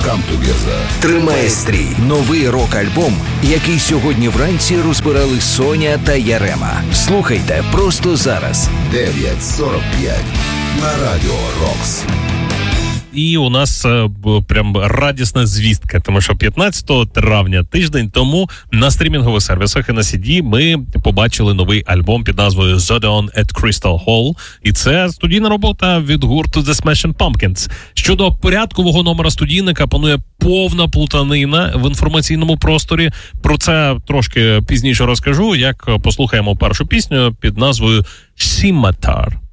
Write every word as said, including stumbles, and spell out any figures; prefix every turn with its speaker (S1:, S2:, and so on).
S1: Come Together.
S2: Тримає стрій. Новий рок-альбом, який сьогодні вранці розбирали Соня та Ярема. Слухайте просто зараз.
S1: дев'ять сорок п'ять на Радіо Рокс.
S3: І у нас е, прям радісна звістка, тому що п'ятнадцятого травня, тиждень тому, на стрімінгових сервісах і на сі ді ми побачили новий альбом під назвою The Dawn at Crystal Hall. І це студійна робота від гурту The Smashing Pumpkins. Щодо порядкового номера студійника панує повна плутанина в інформаційному просторі. Про це трошки пізніше розкажу, як послухаємо першу пісню під назвою Scimitar.